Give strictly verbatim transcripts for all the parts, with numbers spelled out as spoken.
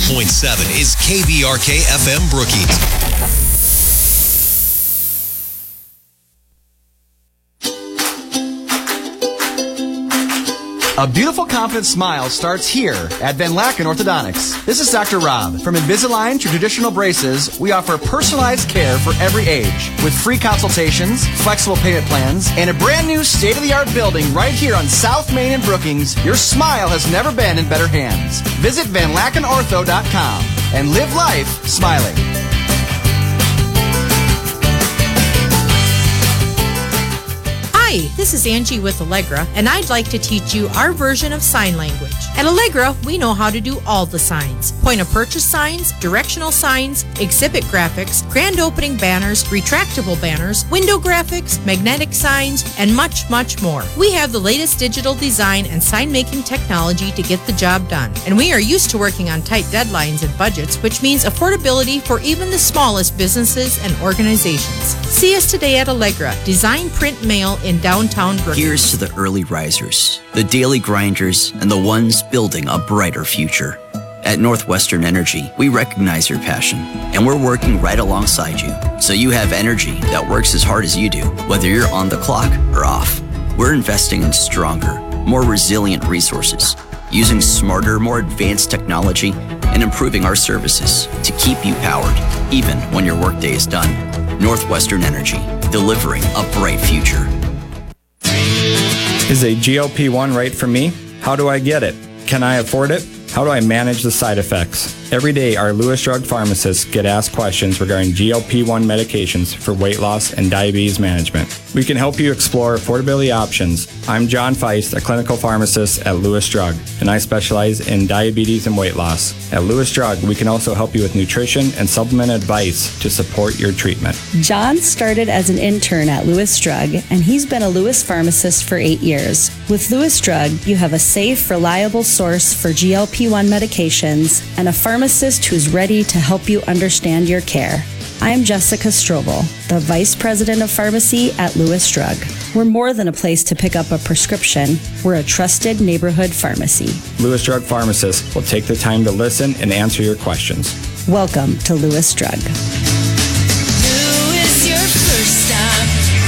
point seven is K B R K F M Brookings. A beautiful, confident smile starts here at Van Laken Orthodontics. This is Doctor Rob. From Invisalign to traditional braces, we offer personalized care for every age with free consultations, flexible payment plans, and a brand new state-of-the-art building right here on South Main in Brookings. Your smile has never been in better hands. Visit van laken ortho dot com and live life smiling. Hi, this is Angie with Allegra, and I'd like to teach you our version of sign language. At Allegra, we know how to do all the signs. Point of purchase signs, directional signs, exhibit graphics, grand opening banners, retractable banners, window graphics, magnetic signs, and much, much more. We have the latest digital design and sign making technology to get the job done. And we are used to working on tight deadlines and budgets, which means affordability for even the smallest businesses and organizations. See us today at Allegra, Design Print Mail in downtown Brookings. Here's to the early risers, the daily grinders, and the ones building a brighter future. At Northwestern Energy, we recognize your passion, and we're working right alongside you, so you have energy that works as hard as you do, whether you're on the clock or off. We're investing in stronger, more resilient resources, using smarter, more advanced technology, and improving our services to keep you powered, even when your workday is done. Northwestern Energy, delivering a bright future. Is a G L P one right for me? How do I get it? Can I afford it? How do I manage the side effects? Every day, our Lewis Drug pharmacists get asked questions regarding G L P one medications for weight loss and diabetes management. We can help you explore affordability options. I'm John Feist, a clinical pharmacist at Lewis Drug, and I specialize in diabetes and weight loss. At Lewis Drug, we can also help you with nutrition and supplement advice to support your treatment. John started as an intern at Lewis Drug, and he's been a Lewis pharmacist for eight years. With Lewis Drug, you have a safe, reliable source for G L P one medications and a pharmacist who's ready to help you understand your care. I'm Jessica Strobel, the Vice President of Pharmacy at Lewis Drug. We're more than a place to pick up a prescription. We're a trusted neighborhood pharmacy. Lewis Drug pharmacists will take the time to listen and answer your questions. Welcome to Lewis Drug. Lewis, your first stop.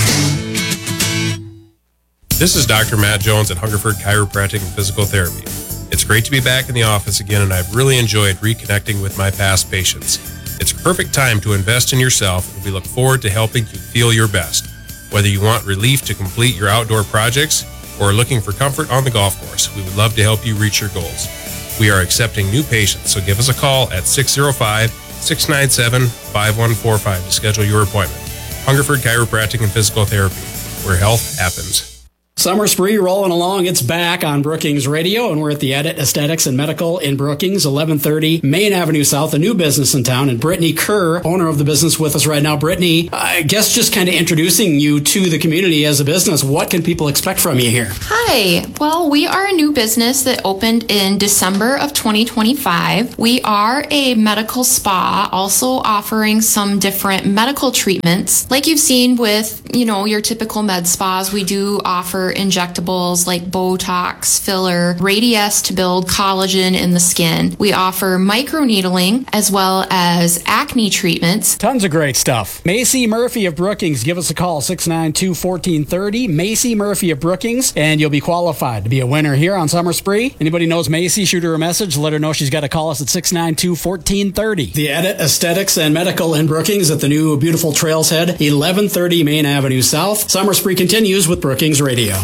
This is Doctor Matt Jones at Hungerford Chiropractic and Physical Therapy. It's great to be back in the office again, and I've really enjoyed reconnecting with my past patients. It's a perfect time to invest in yourself, and we look forward to helping you feel your best. Whether you want relief to complete your outdoor projects or are looking for comfort on the golf course, we would love to help you reach your goals. We are accepting new patients, so give us a call at six oh five, six nine seven, five one four five to schedule your appointment. Hungerford Chiropractic and Physical Therapy, where health happens. Summer Spree rolling along. It's back on Brookings Radio, and we're at the Edit Aesthetics and Medical in Brookings, eleven thirty Main Avenue South, a new business in town. And Brittany Kerr, owner of the business, with us right now. Brittany, I guess just kind of introducing you to the community as a business. What can people expect from you here? Hi. Well, we are a new business that opened in December of twenty twenty-five. We are a medical spa, also offering some different medical treatments. Like you've seen with, you know, your typical med spas, we do offer injectables like Botox, filler, Radiesse to build collagen in the skin. We offer microneedling as well as acne treatments. Tons of great stuff. Macy Murphy of Brookings, give us a call, six nine two, one four three oh. Macy Murphy of Brookings, and you'll be qualified to be a winner here on Summer Spree. Anybody knows Macy, shoot her a message. Let her know she's got to call us at six nine two, one four three oh. The Edit Aesthetics and Medical in Brookings at the new beautiful Trails Head, eleven thirty Main Avenue South. Summer Spree continues with Brookings Radio.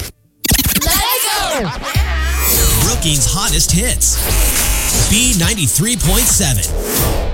Brookings' hottest hits. B ninety-three point seven.